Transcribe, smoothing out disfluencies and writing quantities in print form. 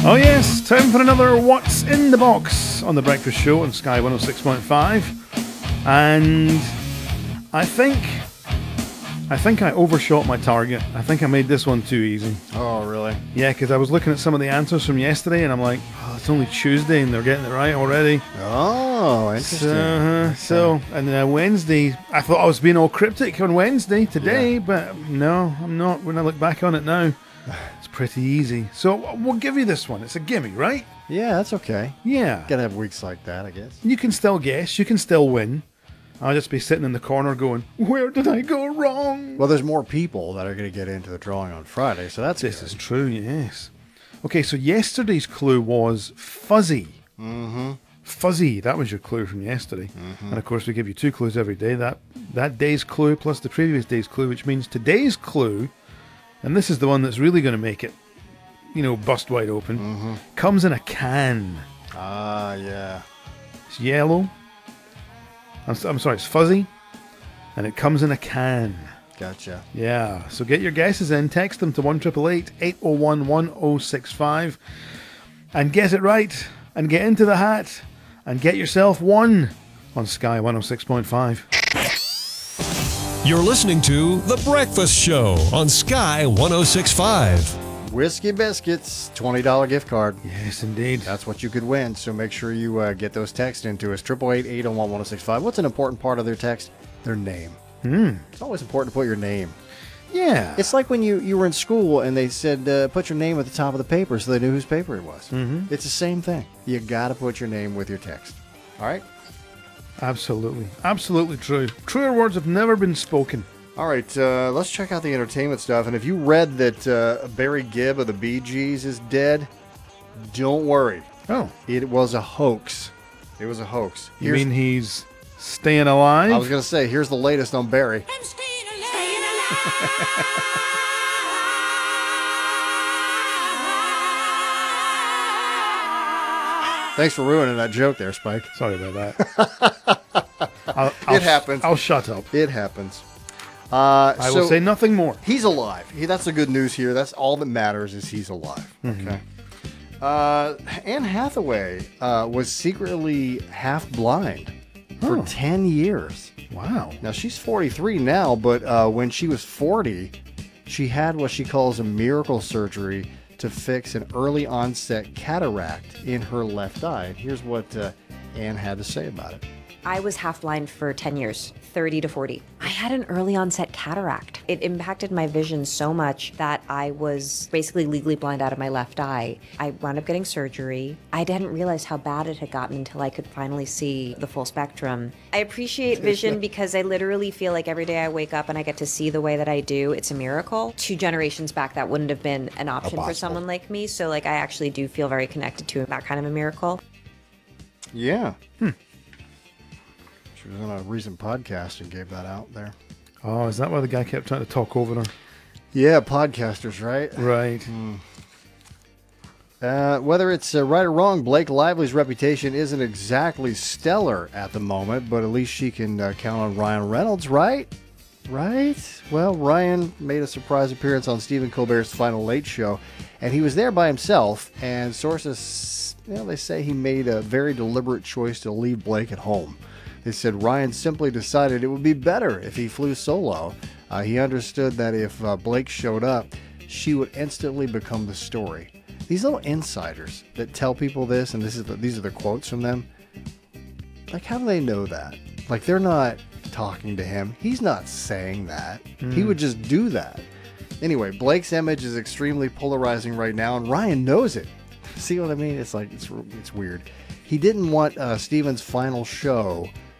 Oh yes, time for another What's in the Box on the Breakfast Show on Sky 106.5. And I think I overshot my target. I think I made this one too easy. Oh, really? Yeah, because I was looking at some of the answers from yesterday and I'm like, oh, it's only Tuesday and they're getting it right already. Oh, interesting. And then Wednesday, I thought I was being all cryptic on Wednesday today, Yeah. but no, I'm not. When I look back on it now, it's pretty easy. So we'll give you this one. It's a gimme, right? Yeah, that's okay. Yeah. Gotta have weeks like that, I guess. You can still guess. You can still win. I'll just be sitting in the corner going, where did I go wrong? Well, there's more people that are going to get into the drawing on Friday, so that's This good. is true, yes. Okay, so yesterday's clue was fuzzy. Mm-hmm. Fuzzy, that was your clue from yesterday. Mm-hmm. And of course, we give you 2 clues every day. That day's clue plus the previous day's clue, which means today's clue, and this is the one that's really going to make it, bust wide open, comes in a can. Ah, yeah. It's yellow. I'm sorry, it's fuzzy. And it comes in a can. Gotcha. Yeah, so get your guesses in. Text them to 1-888-801-1065 and guess it right and get into the hat and get yourself one on Sky 106.5. You're listening to The Breakfast Show on Sky 106.5. Whiskey Biscuits, $20 gift card. Yes, indeed. That's what you could win, so make sure you get those texts into us. 888-801-1065. What's an important part of their text? Their name. It's always important to put your name. Yeah. It's like when you were in school and they said, put your name at the top of the paper so they knew whose paper it was. Mm-hmm. It's the same thing. You got to put your name with your text. All right? Absolutely. Absolutely true. Truer words have never been spoken. All right, let's check out the entertainment stuff. And if you read that Barry Gibb of the Bee Gees is dead, don't worry. Oh. It was a hoax. It was a hoax. You mean he's staying alive? I was going to say, here's the latest on Barry. I'm staying alive. Thanks for ruining that joke there, Spike. Sorry about that. It happens. I'll shut up. It happens. I will say nothing more. He's alive. That's the good news here. That's all that matters is he's alive. Okay. Anne Hathaway was secretly half blind for 10 years. Wow. Now, she's 43 now, but when she was 40, she had what she calls a miracle surgery to fix an early onset cataract in her left eye. And here's what Anne had to say about it. I was half blind for 10 years, 30 to 40. I had an early onset cataract. It impacted my vision so much that I was basically legally blind out of my left eye. I wound up getting surgery. I didn't realize how bad it had gotten until I could finally see the full spectrum. I appreciate vision because I literally feel like every day I wake up and I get to see the way that I do. It's a miracle. 2 generations back, that wouldn't have been an option for someone like me. So I actually do feel very connected to that kind of a miracle. Yeah. She was on a recent podcast and gave that out there. Oh, is that why the guy kept trying to talk over her? Yeah, podcasters, right? Right. Whether it's right or wrong, Blake Lively's reputation isn't exactly stellar at the moment, but at least she can count on Ryan Reynolds, right? Right? Well, Ryan made a surprise appearance on Stephen Colbert's Final Late Show, and he was there by himself, and sources, they say he made a very deliberate choice to leave Blake at home. They said Ryan simply decided it would be better if he flew solo. He understood that if Blake showed up, she would instantly become the story. These little insiders that tell people this, and these are the quotes from them, like, how do they know that? Like, they're not talking to him. He's not saying that. He would just do that. Anyway, Blake's image is extremely polarizing right now, and Ryan knows it. See what I mean? It's like, it's weird. He didn't want Steven's final show